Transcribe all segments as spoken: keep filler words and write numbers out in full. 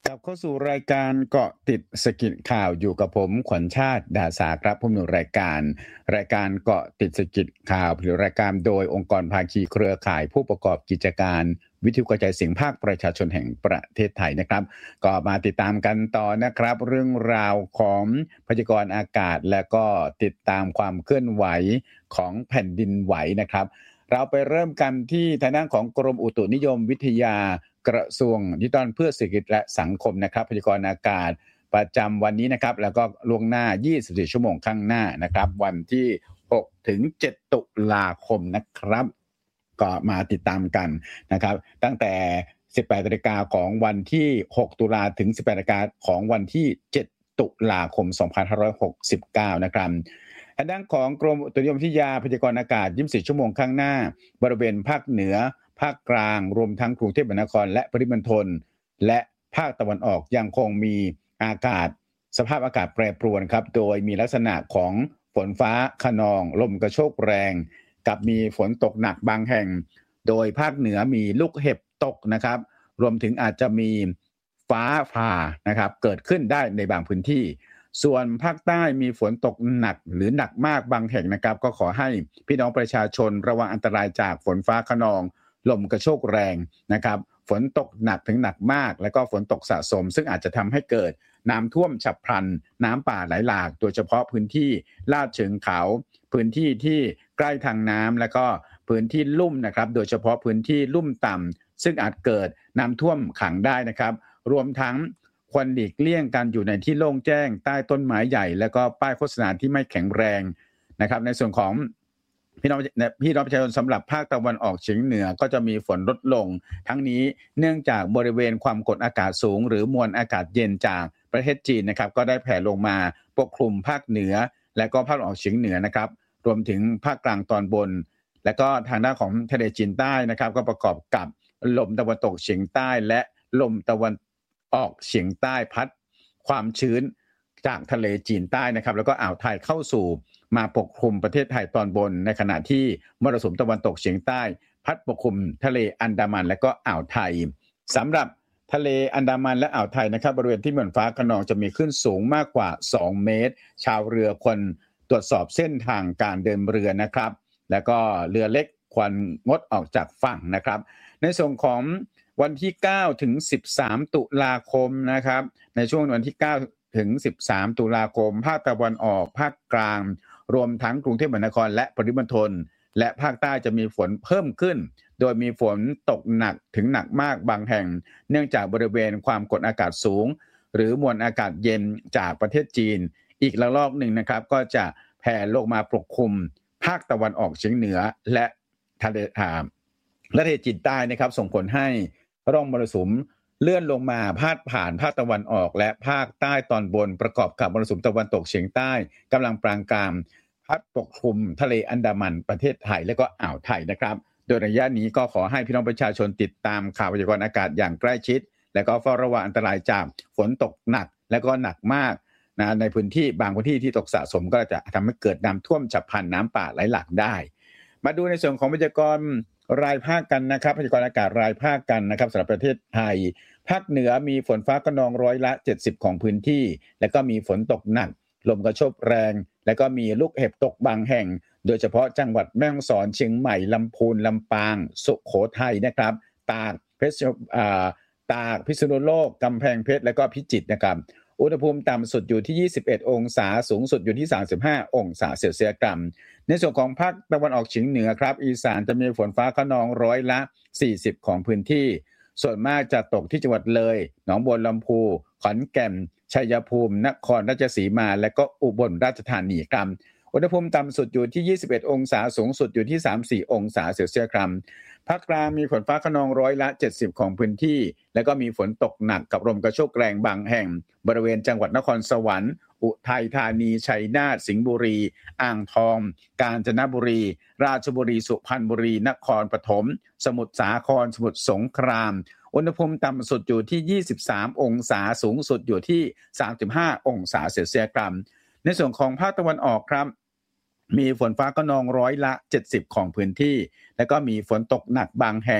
กลับเข้าสู่รายการเกาะติดสกิดข่าวอยู่กับผมขวัญชาติดาษาครับผู้ดำเนินรายการรายการเกาะติดสกิดข่าวหรือรายการโดยองค์กรภาคีเครือข่ายผู้ประกอบกิจการวิทยุกระจายเสียงภาคประชาชนแห่งประเทศไทยนะครับก็มาติดตามกันต่อนะครับเรื่องราวของพยากรณ์อากาศและก็ติดตามความเคลื่อนไหวของแผ่นดินไหวนะครับเราไปเริ่มกันที่ทางด้านของกรมอุตุนิยมวิทยากระทรวงดิจิทัลเพื่อเศรษฐกิจและสังคมนะครับพยากรณ์อากาศประจำวันนี้นะครับแล้วก็ล่วงหน้ายี่สิบสี่ชั่วโมงข้างหน้านะครับวันที่หกถึงเจ็ดตุลาคมนะครับก็มาติดตามกันนะครับตั้งแต่สิบแปดนาฬิกาของวันที่หกตุลาถึงสิบแปดนาฬิกาของวันที่เจ็ดตุลาคมสองพันห้าร้อยหกสิบเก้านะครับทางด้านของกรมอุตุนิยมวิทยาพยากรณ์อากาศยี่สิบสี่ชั่วโมงข้างหน้าบริเวณภาคเหนือภาคกลางรวมทั้งกรุงเทพมหานครและปริมณฑลและภาคตะวันออกยังคงมีอากาศสภาพอากาศแปรปรวนครับโดยมีลักษณะของฝนฟ้าคะนองลมกระโชกแรงกับมีฝนตกหนักบางแห่งโดยภาคเหนือมีลูกเห็บตกนะครับรวมถึงอาจจะมีฟ้าผ่านะครับเกิดขึ้นได้ในบางพื้นที่ส่วนภาคใต้มีฝนตกหนักหรือหนักมากบางแห่งนะครับก็ขอให้พี่น้องประชาชนระวังอันตรายจากฝนฟ้าคะนองลมกระโชกแรงนะครับฝนตกหนักถึงหนักมากแล้วก็ฝนตกสะสมซึ่งอาจจะทำให้เกิดน้ำท่วมฉับพลันน้ำป่าไหลหลากโดยเฉพาะพื้นที่ลาดเชิงเขาพื้นที่ที่ใกล้ทางน้ำแล้วก็พื้นที่ลุ่มนะครับโดยเฉพาะพื้นที่ลุ่มต่ำซึ่งอาจเกิดน้ำท่วมขังได้นะครับรวมทั้งควรหลีกเลี่ยงการอยู่ในที่โล่งแจ้งใต้ต้นไม้ใหญ่แล้วก็ป้ายโฆษณาที่ไม่แข็งแรงนะครับในส่วนของพี่น้องพี่น้องประชาชนสำหรับภาคตะวันออกเฉียงเหนือก็จะมีฝนลดลงทั้งนี้เนื่องจากบริเวณความกดอากาศสูงหรือมวลอากาศเย็นจากประเทศจีนนะครับก็ได้แผ่ลงมาปกคลุมภาคเหนือและก็ภาคตะวันออกเฉียงเหนือนะครับรวมถึงภาคกลางตอนบนและก็ทางด้านของทะเลจีนใต้นะครับก็ประกอบกับลมตะวันตกเฉียงใต้และลมตะวันออกเฉียงใต้พัดความชื้นจากทะเลจีนใต้นะครับแล้วก็อ่าวไทยเข้าสู่มาปกคลุมประเทศไทยตอนบนในขณะที่มรสุมตะวันตกเฉียงใต้พัดปกคลุมทะเลอันดามันและก็อ่าวไทยสำหรับทะเลอันดามันและอ่าวไทยนะครับบริเวณที่มีฝนฟ้าคะนองจะมีคลื่นสูงมากกว่าสองเมตรชาวเรือควรตรวจสอบเส้นทางการเดินเรือนะครับแล้วก็เรือเล็กควรงดออกจากฝั่งนะครับในส่วนของวันที่เก้าถึงสิบสามตุลาคมนะครับในช่วงวันที่เก้าถึงสิบสามตุลาคมภาคตะวันออกภาคกลางรวมทั้งกรุงเทพมหานครและปริมณฑลและภาคใต้จะมีฝนเพิ่มขึ้นโดยมีฝนตกหนักถึงหนักมากบางแห่งเนื่องจากบริเวณความกดอากาศสูงหรือมวลอากาศเย็นจากประเทศจีนอีกระลอกหนึ่งนะครับก็จะแผ่ลงมาปกคลุมภาคตะวันออกเฉียงเหนือและทะเลอ่าและทะเลจีนใต้นะครับส่งผลให้ร่องมรสุมเลื่อนลงมาพาดผ่านภาคตะวันออกและภาคใต้ตอนบนประกอบกับมรสุมตะวันตกเฉียงใต้กำลังปานกลางพัดปกคลุมทะเลอันดามันประเทศไทยและก็อ่าวไทยนะครับโดยระยะนี้ก็ขอให้พี่น้องประชาชนติดตามข่าวพยากรณ์อากาศอย่างใกล้ชิดและก็เฝ้าระวังอันตรายจากฝนตกหนักและก็หนักมากนะในพื้นที่บางพื้นที่ที่ตกสะสมก็จะทำให้เกิดน้ำท่วมฉับพลันน้ำป่าไหลหลากได้มาดูในส่วนของพยากรณ์รายภาคกันนะครับพยากรณ์อากาศรายภาคกันนะครับสำหรับประเทศไทยภาคเหนือมีฝนฟ้าคะนองร้อยละเจ็ดสิบของพื้นที่และก็มีฝนตกหนักลมกระโชกแรงและก็มีลูกเห็บตกบางแห่งโดยเฉพาะจังหวัดแม่ฮ่องสอนเชียงใหม่ลำพูนลำปางสุโขทัยนะครับตากเพชรอ่าตากพิษณุโลกกำแพงเพชรและก็พิจิตรนะครับอุณหภูมิต่ำสุดอยู่ที่ยี่สิบเอ็ดองศาสูงสุดอยู่ที่สามสิบห้าองศาเซลเซียสครับในส่วนของภาคตะวันออกเฉียงเหนือครับอีสานจะมีฝนฟ้าคะนองร้อยละสี่สิบของพื้นที่ส่วนมากจะตกที่จังหวัดเลยหนองบัวลำพูขอนแก่นชัยภูมินครราชสีมาและก็อุบลราชธานีครับอุณหภูมิต่ำสุดอยู่ที่ยี่สิบเอ็ดองศาสูงสุดอยู่ที่สามสิบสี่องศาเซลเซียสครับภาคกลางมีฝนฟ้าคะนองร้อยละเจ็ดสิบของพื้นที่แล้วก็มีฝนตกหนักกับลมกระโชกแรงบางแห่งบริเวณจังหวัดนครสวรรค์อุทัยธานีชัยนาทสิงห์บุรีอ่างทองกาญจนบุรีราชบุรีสุพรรณบุรีนครปฐมสมุทรสาครสมุทรสงครามอุณหภูมิต่ำสุดอยู่ที่ยี่สิบสามองศาสูงสุดอยู่ที่สามสิบห้าองศาเซลเซียสครับในส่วนของภาคตะวันออกครับมีฝนฟ้าคะนองร้อยละเจ็ดสิบของพื้นที่แล้วก็มีฝนตกหนักบางแห่ง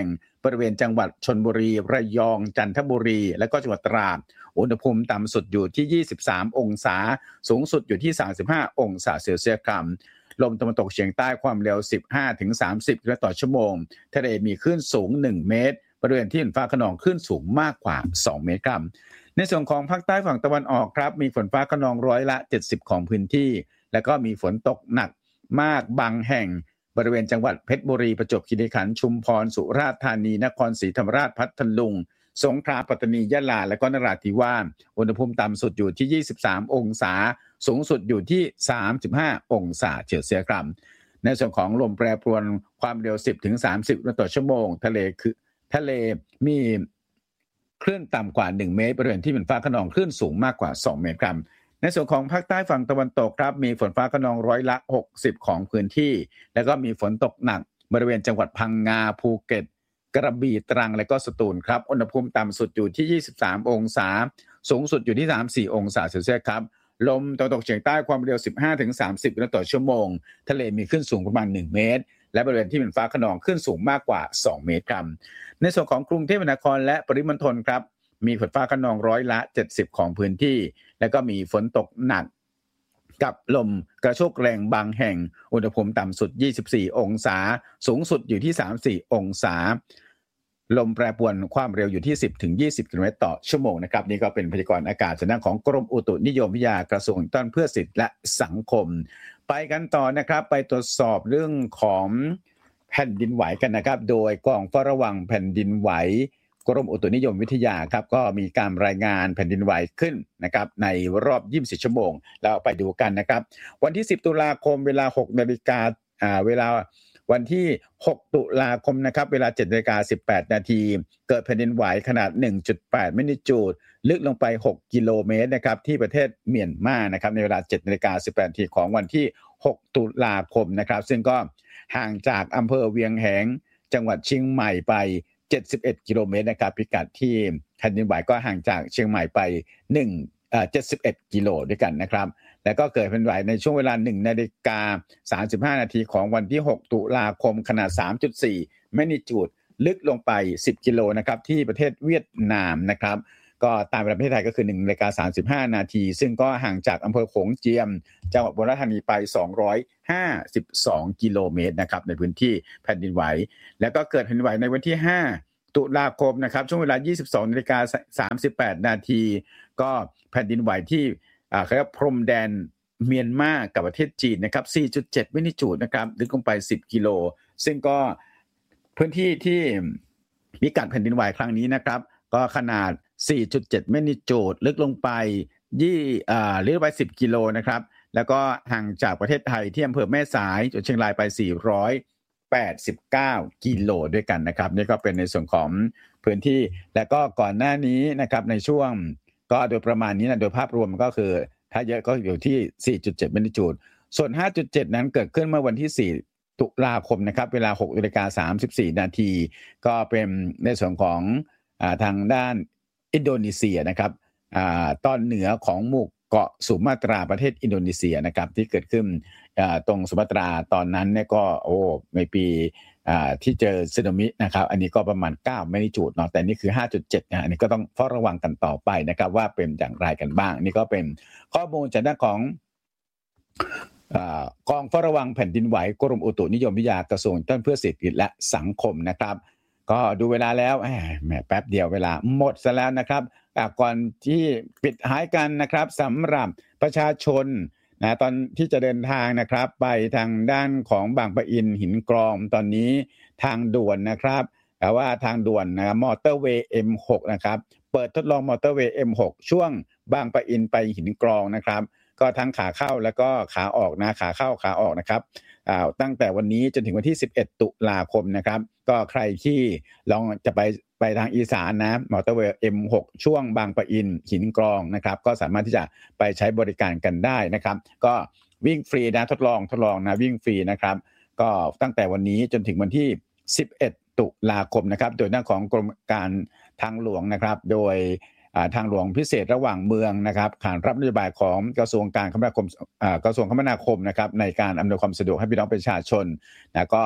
บริเวณจังหวัดชลบุรีระยองจันทบุรีและก็จังหวัดตราดอุณหภูมิต่ำสุดอยู่ที่ยี่สิบสามองศาสูงสุดอยู่ที่สามสิบห้าองศาเซลเซียสครับลมตะวันตกเฉียงใต้ความเร็ว สิบห้าถึงสามสิบ กิโลเมตรต่อชั่วโมงทะเลมีคลื่นสูงหนึ่งเมตรบริเวณที่ฝนฟ้าคะนองคลื่นสูงมากกว่าสองเมตรครับในส่วนของภาคใต้ฝั่งตะวันออกครับมีฝนฟ้าคะนองร้อยละเจ็ดสิบของพื้นที่แล้วก็มีฝนตกหนักมากบางแห่งบริเวณจังหวัดเพชรบุรีประจวบคีรีขันธ์ชุมพรสุราษฎร์ธานีนครศรีธรรมราชพัทลุงสงขลาปัตตานียะลาและก็นราธิวาสอุณหภูมิต่ำสุดอยู่ที่ยี่สิบสามองศาสูงสุดอยู่ที่สามสิบห้าองศาเซลเซียสครับในส่วนของลมแปรปรวนความเร็ว สิบถึงสามสิบ กิโลเมตรต่อชั่วโมงทะเลคือทะเลมีคลื่นต่ำกว่าหนึ่งเมตรบริเวณที่เป็นฟ้าคะนองคลื่นสูงมากกว่าสองเมตรครับในส่วนของภาคใต้ฝั่งตะวันตกครับมีฝนฟ้าคะนองร้อยละหกสิบของพื้นที่แล้วก็มีฝนตกหนักบริเวณจังหวัดพังงาภูเก็ตกระบี่ตรังและก็สตูลครับอุณหภูมิต่ำสุดอยู่ที่ยี่สิบสามองศาสูงสุดอยู่ที่สามสิบสี่องศาเซลเซียสครับลมตะวันตกเฉียงใต้ความเร็ว สิบห้าถึงสามสิบ กิโลเมตรต่อชั่วโมงทะเลมีคลื่นสูงประมาณหนึ่งเมตรและบริเวณที่เป็นฟ้าคะนองคลื่นสูงมากกว่าสองเมตรครับในส่วนของกรุงเทพมหานครและปริมณฑลครับมีฝนฟ้าคะนองร้อยละเจ็ดสิบของพื้นที่แล้วก็มีฝนตกหนักกับลมกระโชกแรงบางแห่งอุณหภูมิต่ำสุดยี่สิบสี่องศาสูงสุดอยู่ที่สามสิบสี่องศาลมแปรปรวนความเร็วอยู่ที่ สิบถึงยี่สิบ กิโลเมตรต่อชั่วโมงนะครับนี่ก็เป็นพยากรณ์อากาศจากด้านของกรมอุตุนิยมวิทยากระทรวงดิจิทัลเพื่อสิทธิและสังคมไปกันต่อนะครับไปตรวจสอบเรื่องของแผ่นดินไหวกันนะครับโดยกองเฝ้าระวังแผ่นดินไหวกรมอุตุนิยมวิทยาครับก็มีการรายงานแผ่นดินไหวขึ้นนะครับในรอบยี่สิบสี่ชั่วโมงเราไปดูกันนะครับวันที่สิบตุลาคมเวลา หกนาฬิกา อ่าเวลาวันที่หกตุลาคมนะครับเวลา เจ็ดนาฬิกาสิบแปดนาทีเกิดแผ่นดินไหวขนาด หนึ่งจุดแปด แมกนิจูดลึกลงไปหกกิโลเมตรนะครับที่ประเทศเมียนมานะครับในเวลา เจ็ดนาฬิกาสิบแปดนาทีของวันที่หกตุลาคมนะครับซึ่งก็ห่างจากอำเภอเวียงแหงจังหวัดเชียงใหม่ไปเจ็ดสิบเอ็ดกิโลเมตรนะครับพิกัดที่แผ่นดินไหวก็ห่างจากเชียงใหม่ไปหนึ่งเอ่อเจ็ดสิบเอ็ดกิโลด้วยกันนะครับแล้วก็เกิดแผ่นดินไหวในช่วงเวลา หนึ่งนาฬิกาสามสิบห้านาทีของวันที่หกตุลาคมขนาด สามจุดสี่ แมกนิจูดลึกลงไปสิบกิโลนะครับที่ประเทศเวียดนามนะครับก็ตามเวลาประเทศไทยก็คือ หนึ่งนาฬิกาสามสิบห้านาทีซึ่งก็ห่างจากอำเภอโขงเจียมจังหวัดอุบลราชธานีไปสองร้อยห้าสิบสองกิโลเมตรนะครับในพื้นที่แผ่นดินไหวแล้วก็เกิดแผ่นดินไหวในวันที่ห้าตุลาคมนะครับช่วงเวลา ยี่สิบสองนาฬิกาสามสิบแปดนาทีก็แผ่นดินไหวที่อ่าเขาเรียกพรมแดนเมียนมากับประเทศจีนนะครับ สี่จุดเจ็ด แมกนิจูดนะครับลึกลงไปสิบกิโลซึ่งก็พื้นที่ที่มีการแผ่นดินไหวครั้งนี้นะครับก็ขนาด สี่จุดเจ็ด แมกนิจูดลึกลงไปยี่อ่าลึกลงไปสิบกิโลนะครับแล้วก็ห่างจากประเทศไทยที่อำเภอแม่สายจังหวัดเชียงรายไปสี่ร้อยแปดสิบเก้ากิโลด้วยกันนะครับนี่ก็เป็นในส่วนของพื้นที่และก็ก่อนหน้านี้นะครับในช่วงก็โดยประมาณนี้นะโดยภาพรวมก็คือถ้าเยอะก็อยู่ที่ สี่จุดเจ็ด แมกนิจูดส่วน ห้าจุดเจ็ด นั้นเกิดขึ้นเมื่อวันที่สี่ตุลาคมนะครับเวลา หกนาฬิกาสามสิบสี่นาทีก็เป็นในส่วนของอ่าทางด้านอินโดนีเซียนะครับอ่าตอนเหนือของหมู่เกาะสุมาตราประเทศอินโดนีเซียนะครับที่เกิดขึ้นอ่าตรงสุมาตราตอนนั้นเนี่ยก็โอ้ในปีอ่าที่เจอสึนามินะครับอันนี้ก็ประมาณเก้าแมกนิจูดเนาะแต่นี่คือ ห้าจุดเจ็ด นะอันนี้ก็ต้องเฝ้าระวังกันต่อไปนะครับว่าเป็นอย่างไรกันบ้างนี่ก็เป็นข้อมูลจากด้านของอ่ากองเฝ้าระวังแผ่นดินไหวกรมอุตุนิยมวิทยากระทรวงดิจิทัลเพื่อเศรษฐกิจและสังคมนะครับก็ดูเวลาแล้วแหมแป๊บเดียวเวลาหมดซะแล้วนะครับก่อนที่ปิดท้ายกันนะครับสำหรับประชาชนนะตอนที่จะเดินทางนะครับไปทางด้านของบางปะอินหินกรองตอนนี้ทางด่วนนะครับแต่ว่าทางด่วนนะมอเตอร์เวย์ เอ็ม หก นะครับเปิดทดลองมอเตอร์เวย์ เอ็ม หก ช่วงบางปะอินไปหินกรองนะครับก็ทั้งขาเข้าแล้วก็ขาออกนะขาเข้าขาออกนะครับอ่าตั้งแต่วันนี้จนถึงวันที่สิบเอ็ดตุลาคมนะครับก็ใครที่ลองจะไปไปทางอีสานนะมอเตอร์เวย์ เอ็ม หก ช่วงบางปะอินหินกรองนะครับก็สามารถที่จะไปใช้บริการกันได้นะครับก็วิ่งฟรีนะทดลองทดลองนะวิ่งฟรีนะครับก็ตั้งแต่วันนี้จนถึงวันที่สิบเอ็ดตุลาคมนะครับโดยหน้าของกรมการทางหลวงนะครับโดยทางหลวงพิเศษระหว่างเมืองนะครับขานรับนโยบายของกระทรวงการคมนาคมกระทรวงคมนาคมนะครับในการอำนวยความสะดวกให้พี่น้องประชาชนนะก็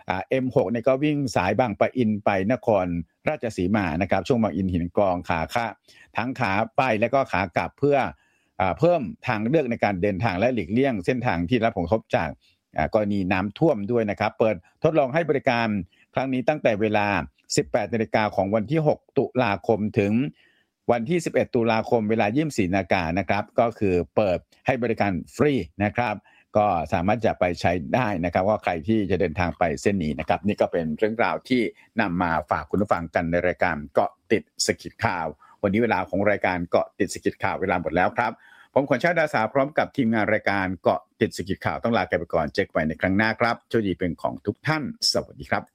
อ่า เอ็ม หก เนี่ยก็วิ่งสายบางปะอินไปนครราชสีมานะครับช่วงบางอินหินกองขาเข้าทั้งขาไปและก็ขากลับเพื่ออ่าเพิ่มทางเลือกในการเดินทางและหลีกเลี่ยงเส้นทางที่รับผลกระทบจากกรณีน้ำท่วมด้วยนะครับเปิดทดลองให้บริการครั้งนี้ตั้งแต่เวลา สิบแปดนาฬิกาของวันที่หกตุลาคมถึงวันที่สิบเอ็ดตุลาคมเวลา ยี่สิบสี่นาฬิกานะครับก็คือเปิดให้บริการฟรีนะครับก็สามารถจะไปใช้ได้นะครับว่าใครที่จะเดินทางไปเส้นนี้นะครับนี่ก็เป็นเรื่องราวที่นำมาฝากคุณผู้ฟังกันในรายการเกาะติดสกิดข่าววันนี้เวลาของรายการเกาะติดสกิดข่าวเวลาหมดแล้วครับผมขวัญชาติดาษาพร้อมกับทีมงานรายการเกาะติดสกิดข่าวต้องลาไปก่อนเจอกันใหม่ในครั้งหน้าครับโชคดีเป็นของทุกท่านสวัสดีครับ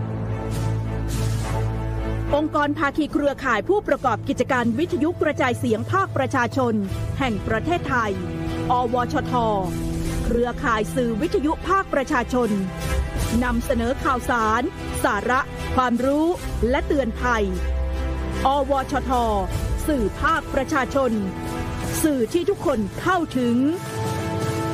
องค์กรภาคีเครือข่ายผู้ประกอบกิจการวิทยุกระจายเสียงภาคประชาชนแห่งประเทศไทยอวชทเครือข่ายสื่อวิทยุภาคประชาชนนำเสนอข่าวสารสาระความรู้และเตือนภัยอวชทสื่อภาคประชาชนสื่อที่ทุกคนเข้าถึง